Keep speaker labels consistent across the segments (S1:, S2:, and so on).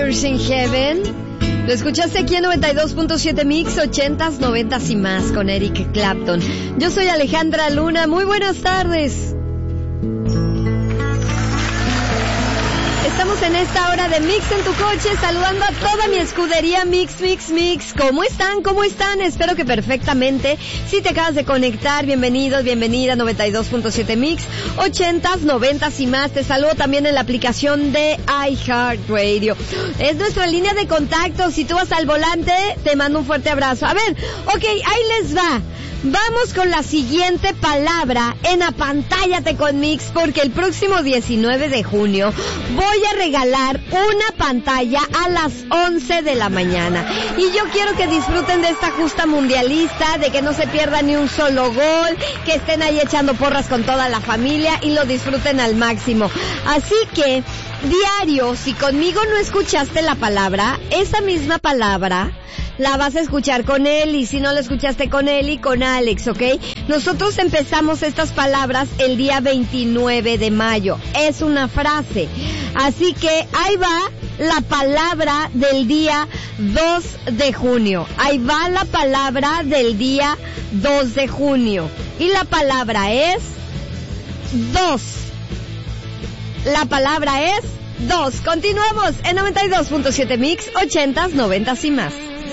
S1: Tears in Heaven. Lo escuchaste aquí en 92.7 Mix, 80s, 90s y más con Eric Clapton. Yo soy Alejandra Luna, muy buenas tardes. Estamos en esta hora de Mix en tu coche, saludando a toda mi escudería Mix. ¿Cómo están? ¿Cómo están? Espero que perfectamente. Si te acabas de conectar, bienvenidos, bienvenida, 92.7 Mix, 80s, 90s y más. Te saludo también en la aplicación de iHeartRadio. Es nuestra línea de contacto. Si tú vas al volante, te mando un fuerte abrazo. A ver, ok, ahí les va. Vamos con la siguiente palabra en Apantállate con Mix, porque el próximo 19 de junio voy a regalar una pantalla a las 11 de la mañana. Y yo quiero que disfruten de esta justa mundialista, de que no se pierda ni un solo gol, que estén ahí echando porras con toda la familia y lo disfruten al máximo. Así que, diario, si conmigo no escuchaste la palabra, esa misma palabra la vas a escuchar con él, y si no la escuchaste con él y con Alex, ¿ok? Nosotros empezamos estas palabras el día 29 de mayo. Es una frase. Así que ahí va la palabra del día 2 de junio. Ahí va la palabra del día 2 de junio. Y la palabra es 2. La palabra es 2. Continuamos en 92.7 Mix, 80s, 90s y más.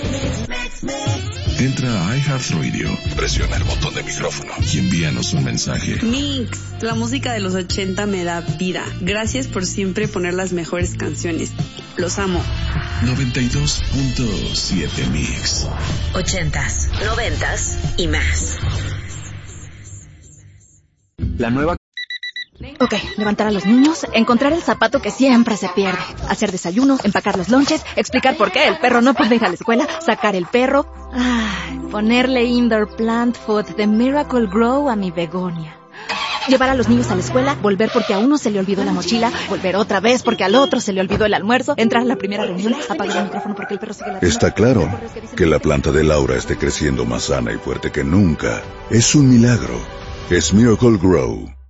S2: Entra a iHeartRadio, presiona el botón de micrófono y envíanos un mensaje.
S3: Mix, la música de los 80 me da vida. Gracias por siempre poner las mejores canciones. Los amo.
S2: 92.7 Mix.
S4: 80s, 90s y más.
S5: La nueva... Ok, levantar a los niños, encontrar el zapato que siempre se pierde, hacer desayuno, empacar los lonches, explicar por qué el perro no puede ir a la escuela, sacar el perro, ponerle indoor plant food de Miracle Grow a mi begonia. Llevar a los niños a la escuela, volver porque a uno se le olvidó la mochila, volver otra vez porque al otro se le olvidó el almuerzo, entrar a la primera reunión, apagar el micrófono porque el perro sigue ladrando.
S2: Está claro que la planta de Laura esté creciendo más sana y fuerte que nunca. Es un milagro. Es Miracle Grow.